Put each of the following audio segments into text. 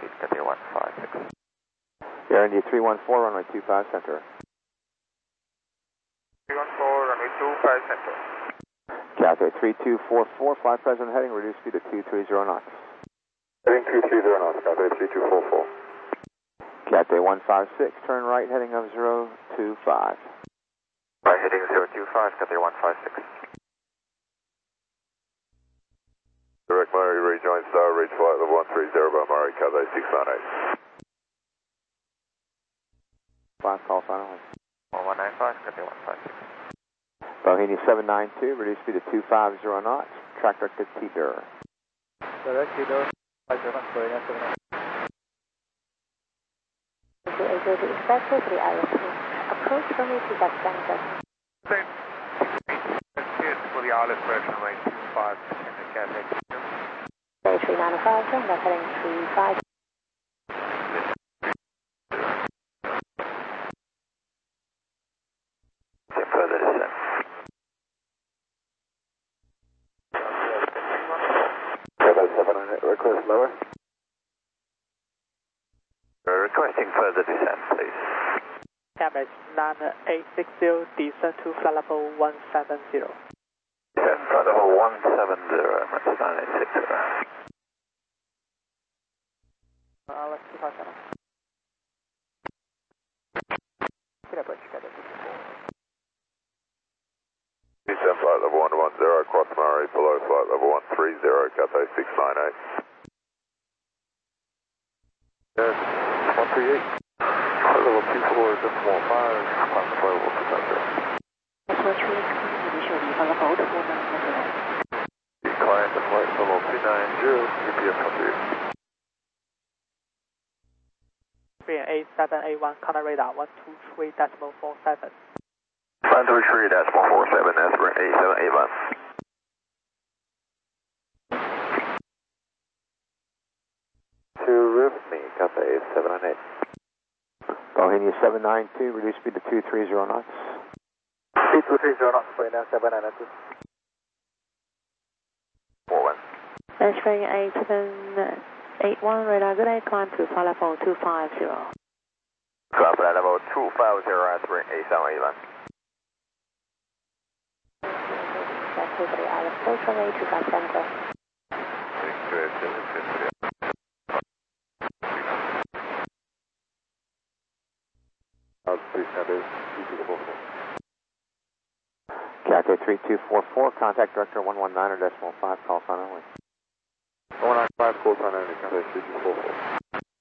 feet, Cathay 156. Air India 314, runway 25 center. 314, runway 25 center. Cathay 3244, fly present heading, reduce speed to 230 knots. Heading 230 knots, Cathay 3244. Cathay 156, turn right heading of 025. Right heading 025, Cathay 156. Direct Murray, rejoin Star, reach flight level 130 by Murray, Cathay 698. 5 call final. 1195, Cathay 156. Bohemia 792, reduce speed to 250 knots, track directed T-Dur. Direct T-Dur, 57, Bohemia 792. Able to expect for the ILS. Approach from me to that center. Same. Here's for the ILS version, runway 25 center, Cathay. 3905, turn left heading 35. Further descent. Cathay 798, request lower. Requesting further descent, please. Cambridge 9860, descend to flight level 170. Descent flight level 170, Emirates 9860. Let's see how it's Good approach, Cathay 64. Descent flight level 110, cross Murray, below flight level 130, Cathay 698. Yes, 138. Flight level 24, decimal 5, climb the flight level 290. Approach from initially flight level 290. Decline to flight level 290, EPF 138. 38781, contact radar 123.47. 123.47, Aspirant 8781. To roof me, Cathay 798. Bohemia 792, reduce speed to 230 knots. Speed 230 knots, Bohemia 792. 41. Answering 8781, radar good eye, climb to flight level 250. Climb flight level 250, Aspirant 8781. That's over the ILS, approach from me to that center. Cathay 3244, contact director 119.5, call sign only. 195, call sign only, Cathay 3244.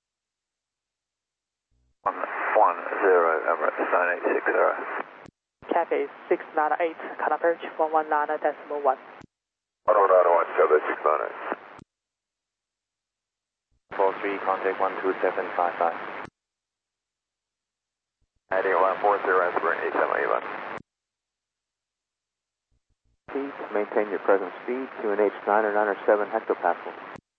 110, Emirates 9860. Cathay 698, contact approach 119.1. 191, Cathay 698. 43, contact 12755. Heading 140, Aspirant 8781. Please maintain your present speed, QNH 90907 hectopascal.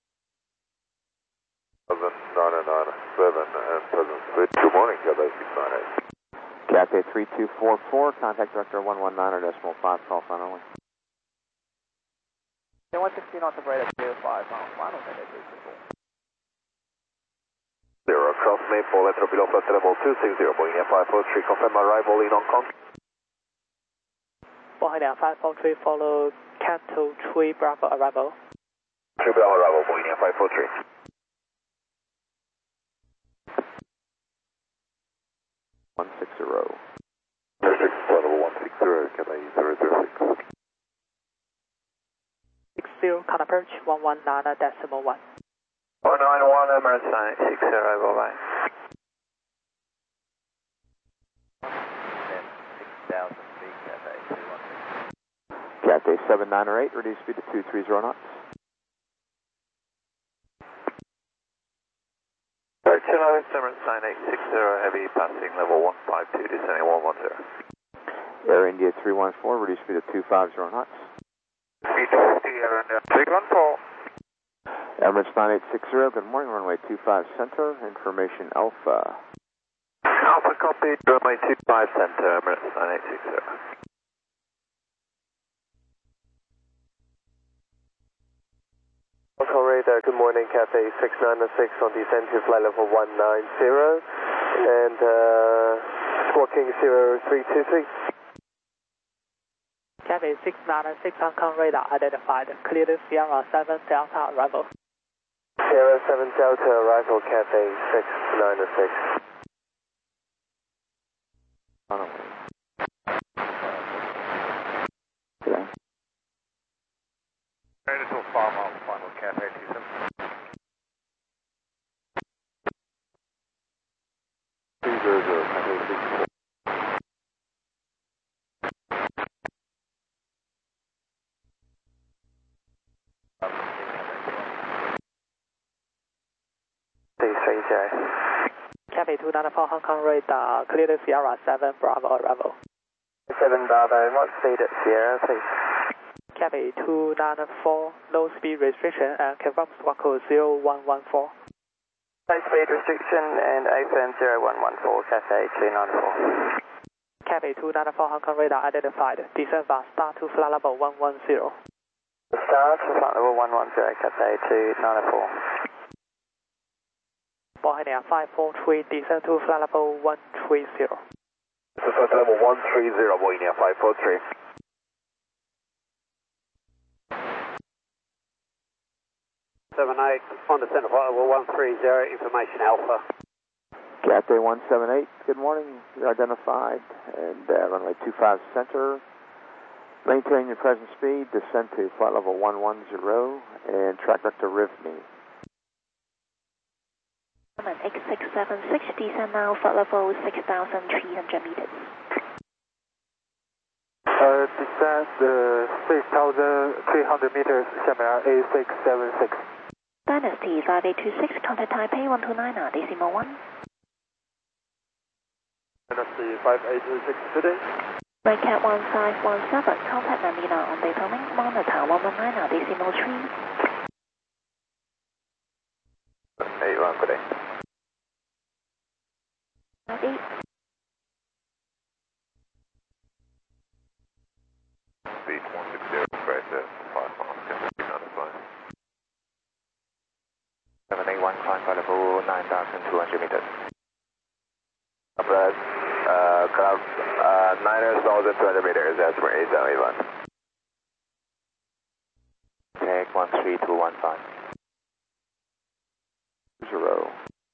997 and present speed. Good morning, Cathay 698. Cathay 3244, contact director 119.5, call sign only. 116 knots of radar, clear 5, final Cathay 364. 0, cross Maple, letter below flight level 260, Bohemia 543, confirm arrival in Hong Kong. Bohemia 543, follow Canto 3 Bravo arrival. 3 Bravo arrival, Bohemia 543. 160. 06, flight level 160, Cathay 006. 60, contact approach 119.1. 191, Emirates 9860, bye-bye. 6,000 feet, Cathay 216. Cathay 798, reduce speed to 230 knots. Hello, Emirates 9860, heavy passing level 152, descending 110. Air India 314, reduce speed to 250 knots. Speed 50, Air India 314. Emirates 9860, good morning, runway 25 center, information Alpha. Alpha copy, runway 25 center, Emirates 9860. Local radar, Good morning, Cathay 6906 on descent to flight level 190 and Squawk King 0323. Cathay 696 Hong Kong radar identified. Clear to Sierra 7 Delta arrival. Sierra 7 Delta arrival, Cathay 6906. Ready to farm out final Cathay T7. Cathay 294 Hong Kong radar. Clear to Sierra 7 Bravo arrival. 7 Bravo, what speed at Sierra, please? Cathay 294, low speed restriction and confirm squawk code 0114. High speed restriction and AFM 0114, Cathay 294. Cathay 294 Hong Kong radar identified. Descent via start to flight level 110. Start to flight level 110, Cathay 294. Bohemia 543, descent to flight level 130. This is flight level 130, Bohemia 543. On the center flight level 130, information Alpha. Cathay 178, good morning. You're identified. And runway 25 center. Maintain your present speed. Descend to flight level 110 and track vector RIVME. X676, descend now, flight level 6,300 meters. Descend 6,300 meters, Xiamen A676. Dynasty 5826, contact Taipei 129, decimal 1. Dynasty 5826 today. Redcat 1517, contact Manila on data link, monitor 119, decimal 3. 81, good day. 8. Speed 160, right there, 5 miles, 10,395. 781, climb flight level 9,200 meters. Upland, cloud, 9,200 meters, that's for 871. Take 13215. 0.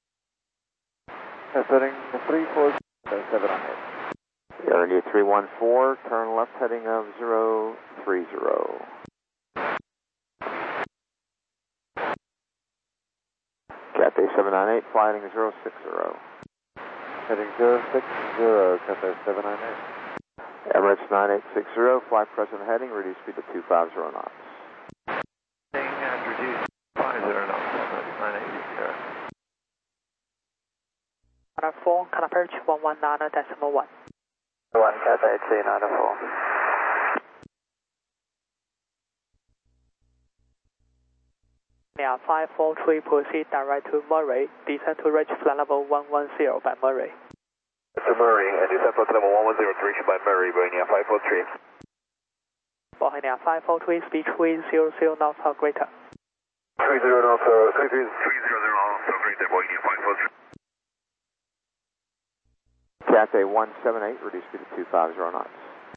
Heading 347 on it. Air India 314, turn left heading of 030. Cathay 798, flying 060. Heading 060, Cathay 798. Emirates 9860, fly present heading, reduce speed to 250 knots. And reduce 50 knots, Emirates 9860. 4, can approach 119 decimal 1. 1 Cathay 294. Now 543, proceed direct to Murray, descend to reach flight level 110 by Murray. To Murray, and descent flight level 110 reached by Murray, Bohemia 543. Bohemia 543, speed 300 knots or greater. 30 knots, 300 knots or greater, Bohemia 543. Cathay 178, reduce speed to 250 knots.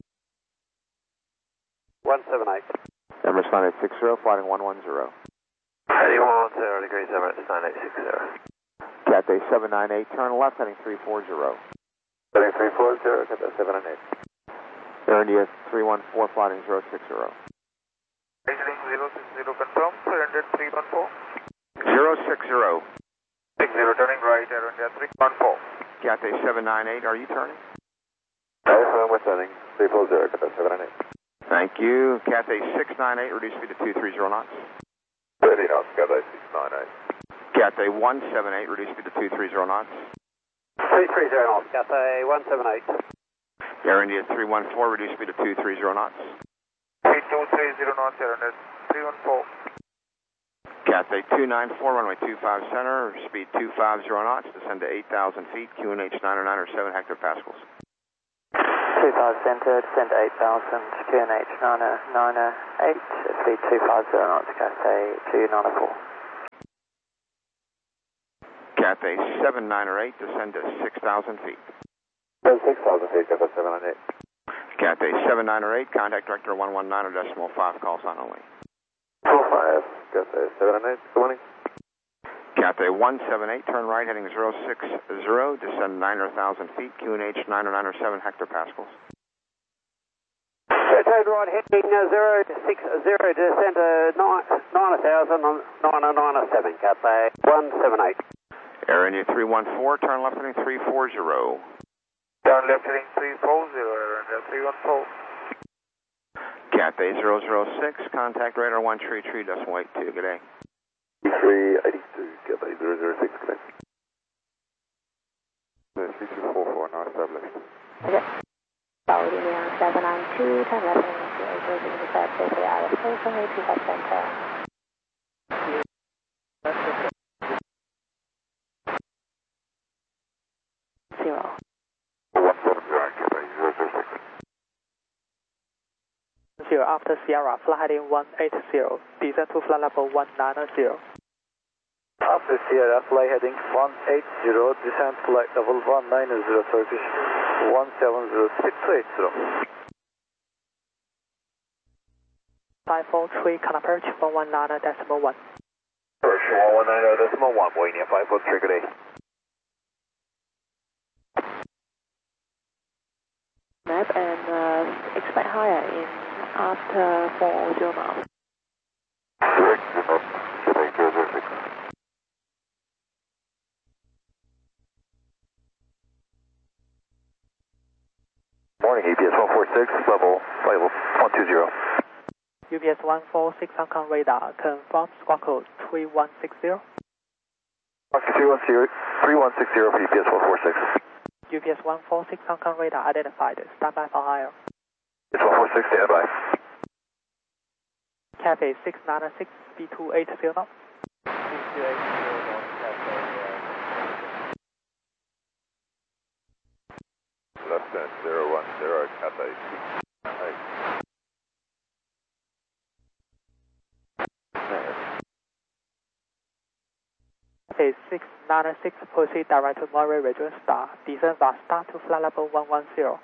178. Emirates 9860, flying 110. Heading 110 degrees, Emirates 9860. Cathay 798, turn left heading 340. Heading 340, Cathay 798. Air India 314, flying 060. Heading 060, confirm, surrender 314. 060. 60, turning right, Air India 314. Cathay 798, are you turning? We're turning 340, Cathay 798. Thank you. Cathay 698, reduce speed to 230 knots. 30 knots, Cathay 698. Cathay 178, reduce speed to 230 knots. 330 knots, Cathay 178. Air India 314, reduce speed to 230 knots. Speed 230 knots, Air India 314. Cathay 294, runway 25 center, speed 250 knots, descend to 8,000 feet, QNH 909 or 7 hectopascals. 25 center, descend to 8,000, QNH 908, speed 250 knots, Cathay 294. Cathay 798, descend to 6,000 feet. 6,000 feet, Cathay 798. Cathay 7908, contact director 119.5, call sign only. 25, Cathay 798, good morning. Cathay 178, turn right heading 060, descend 9,000 feet, QNH 9097 hectopascals. Turn right heading 060, descend 9,997, Cathay 178. Air India 314, turn left heading 340. Turn left heading 340, Air India 314. Cathay 006, contact radar 133.82, good day. 382, Cathay 006, good day. 3244, now established. Okay. Boeing 792, turn left heading 28, safely out of station, 25 center. Zero. 0 after Sierra, flight heading 180, descend to flight level 190. After Sierra, flight heading 180, descent flight level 190, Turkish 170680. 543, can approach 119.1. Approach 119.1, Boeing 543, good day. Map and expect higher in after 40 miles. Morning, EPS 146, level flight level 120. UPS 146 Hong Kong radar, confirm squawk code 3160. 3160 for EPS 146. UPS 146 Hong Kong radar identified, standby for higher. It's 146, stand by. Cathay 696, B280 knots. Left end 010, Cathay 698. Cathay 696, proceed direct to Murray Region Star. Descend via Star to flight level 110.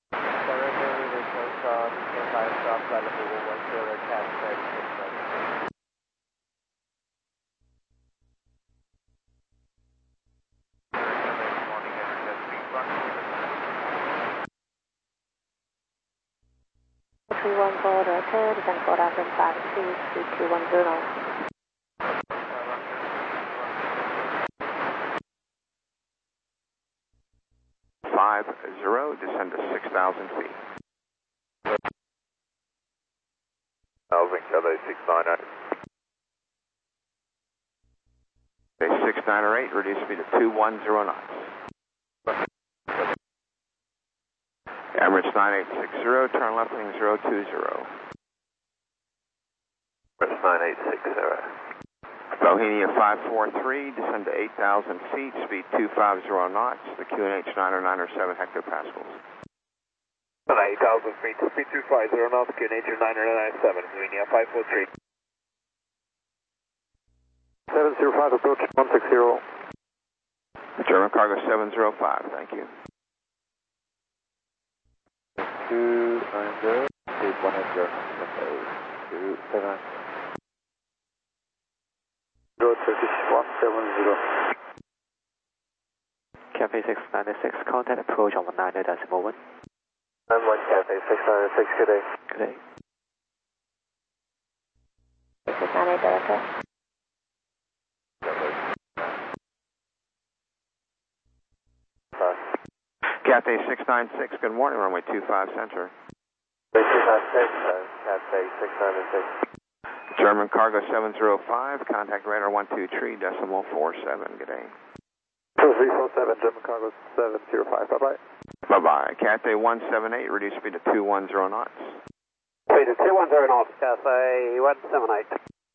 One for the third, then for the 53210. 50, descend to 6,000 feet. Cathay 698. Cathay 6908, reduce speed to 210 knots. Emirates 9860, turn left heading 020. Emirates 9860. Bohemia 543, descend to 8,000 feet, speed 250 knots, the QNH 9097 hectopascals. 8,000 feet, speed 250 knots, QNH 9097, Bohemia 543. 705, approach 160. German cargo 705, thank you. 290, 180, 279. Turkish 170. Cathay 696, contact approach on 190.1. I'm 1 Cathay 696, good day. Good day. 698 director. Cathay 696, good morning, runway 25 center. 696, Cathay 696. German cargo 705, contact radar 123.47, good day. 2347, German cargo 705, bye-bye. Bye-bye. Cathay 178, reduce speed to 210 knots. Speed to 210 knots, Cathay 178.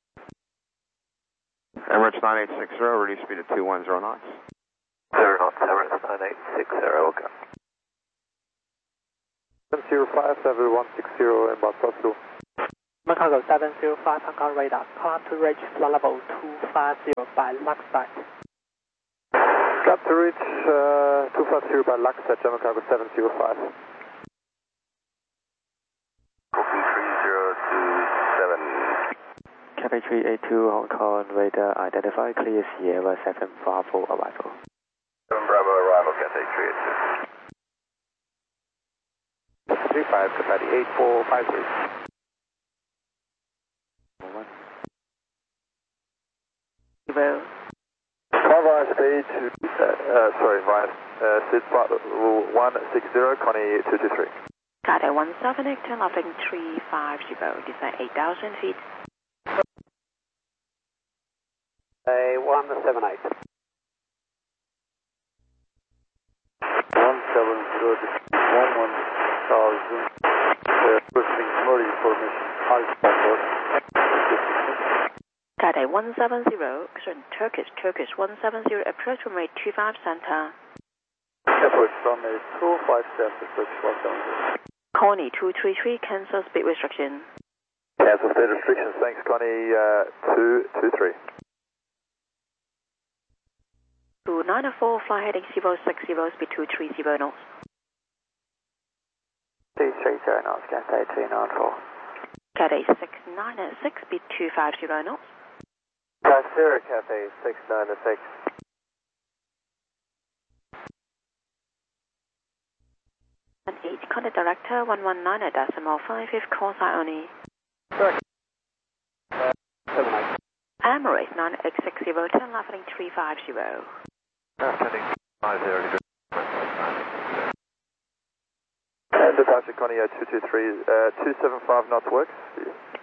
Emirates 9860, reduce speed to 210 knots. 0 knots, Emirates 9860, okay. 705, 7160, inbound possible. Cargo 705 Hong Kong radar, climb to reach flight level 250 by Luxside. Got to reach 250 by Lux at German Cargo 705. Booking 3027. Cathay 382 Hong Kong radar identified, clear Sierra 2nd Bravo arrival. 7 Bravo arrival, Cathay 382. 35, Capacity 8453. Zero. Via speed to, via speed flight 160, Connie 223. Cathay 178, turn left 350, descend 8,000 feet. 178. 170, 11,000, pushing Murray formation, Alpha North. Cathay 170, Turkish 170, approach runway 25 center. Approach runway 25 center, Turkish 170. Connie 233, cancel speed restriction. Cancel speed restrictions, thanks Connie 223. 294, fly heading 060, speed 230 knots. 230 knots, Cathay 294. Cathay 696, speed 250 knots. Sierra Cathay 696. And 8, contact director 119.55, call sign only. Correct. 78. Emirates 9860, turn left heading 350. Heading 50 degrees. And departure Connie 223, 275 knots works.